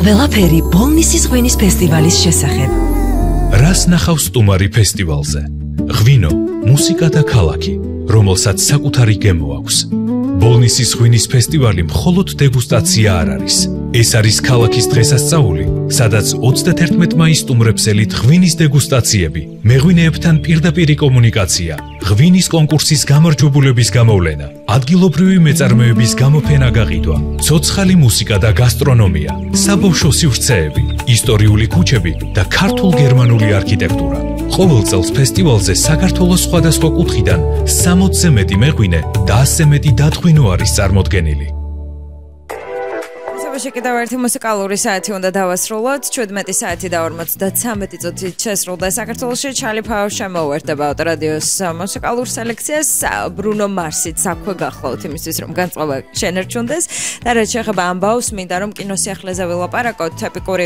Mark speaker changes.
Speaker 1: ყველაფერი ბოლნისის ღვინის ფესტივალის შესახებ.
Speaker 2: რას ნახავს სტუმარი ფესტივალზე? ღვინო, მუსიკა და ქალაქი, რომელსაც საკუთარი გემო აქვს. ბოლნისის ღვინის ფესტივალი მხოლოდ დეგუსტაცია არ არის. ეს არის ქალაქის დღესასწაული, სადაც 31 მაისს სტუმრებსელით ღვინის დეგუსტაციები, მეღვინეებთან პირდაპირი კომუნიკაცია, ღვინის კონკურსის გამარჯვებულების გამოვლენა, ადგილობრივი მეწარმეების გამოფენა გაყიდვა, ცოცხალი მუსიკა და გასტრონომია, საბავშვო სივრცეები, ისტორიული ქუჩები და ქართულ-გერმანული არქიტექტურა. ყოველ წელს ფესტივალზე საქართველოს სხვადასხვა კუთხიდან 60-ზე მეტი მეღვინე და 100-ზე მეტი დათღვინო არის წარმოდგენილი.
Speaker 3: კიდევ ერთი მუსიკალური საათი უნდა დავასრულოთ. 17 საათი და 53 წუთით შესრულდა საქართველოში. ჩარლი ფაუერ შემოუერთდება ავტორადიოს მუსიკალურ სელექციას. ბრუნო მარსიც აქვე გახლავთ იმისთვის, რომ განწყობა შენერჩუნდეს. და რაც შეეხება ამბავს, მინდა რომ კინოსიახლეზე ვილაპარაკოთ. ეპიკური